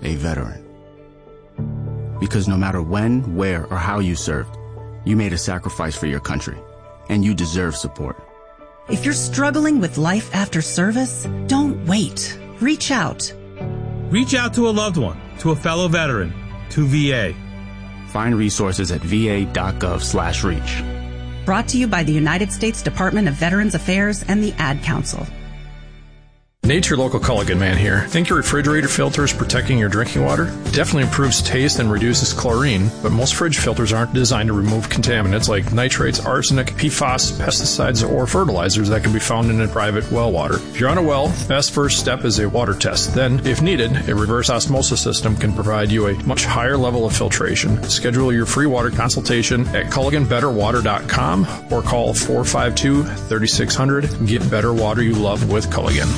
a veteran. Because no matter when, where, or how you served, you made a sacrifice for your country, and you deserve support. If you're struggling with life after service, don't wait. Reach out. Reach out to a loved one, to a fellow veteran, to VA. Find resources at va.gov/reach. Brought to you by the United States Department of Veterans Affairs and the Ad Council. Nate's your local Culligan man here. Think your refrigerator filter is protecting your drinking water? It definitely improves taste and reduces chlorine, but most fridge filters aren't designed to remove contaminants like nitrates, arsenic, PFAS, pesticides, or fertilizers that can be found in a private well water. If you're on a well, the best first step is a water test. Then, if needed, a reverse osmosis system can provide you a much higher level of filtration. Schedule your free water consultation at CulliganBetterWater.com or call 452-3600. Get better water you love with Culligan.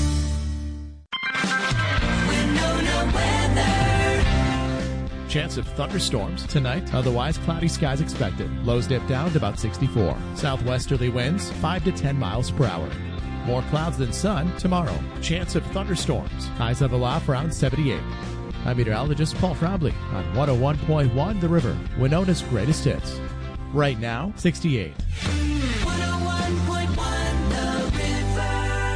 Chance of thunderstorms tonight, otherwise cloudy skies expected. Lows dip down to about 64. Southwesterly winds 5 to 10 miles per hour. More clouds than sun tomorrow. Chance of thunderstorms. Highs level off around 78. I'm meteorologist Paul Frobley on 101.1 The River, Winona's greatest hits. Right now, 68. 101.1 The River.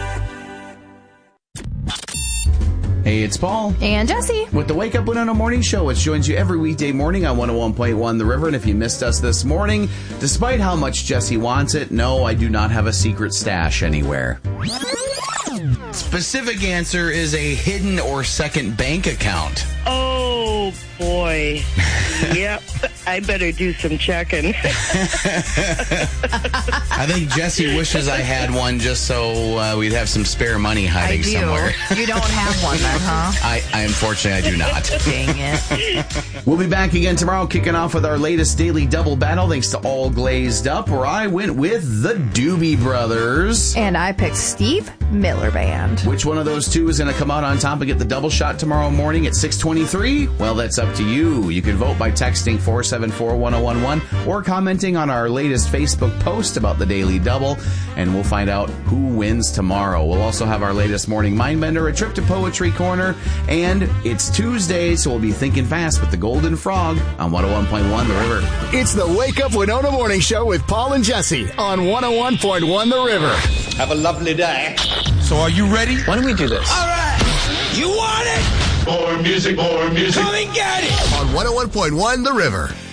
Hey, it's Paul. And Jesse. With the Wake Up Winona Morning Show, which joins you every weekday morning on 101.1 The River. And if you missed us this morning, despite how much Jesse wants it, no, I do not have a secret stash anywhere. Specific answer is a hidden or second bank account. Oh, boy. Yep. I better do some checking. I think Jesse wishes I had one just so we'd have some spare money hiding somewhere. You don't have one then, huh? I unfortunately, I do not. Dang it. We'll be back again tomorrow, kicking off with our latest daily double battle, thanks to All Glazed Up, where I went with the Doobie Brothers. And I picked Steve Miller Band. Which one of those two is going to come out on top and get the double shot tomorrow morning at 6:23? Well, that's up to you. You can vote by texting 474-1011 or commenting on our latest Facebook post about the Daily Double, and we'll find out who wins tomorrow. We'll also have our latest morning Mindbender, a trip to Poetry Corner, and it's Tuesday, so we'll be thinking fast with the Golden Frog on 101.1 The River. It's the Wake Up Winona Morning Show with Paul and Jesse on 101.1 The River. Have a lovely day. So are you ready? Why don't we do this? All right. You want it? More music, more music. Come and get it. On 101.1 The River.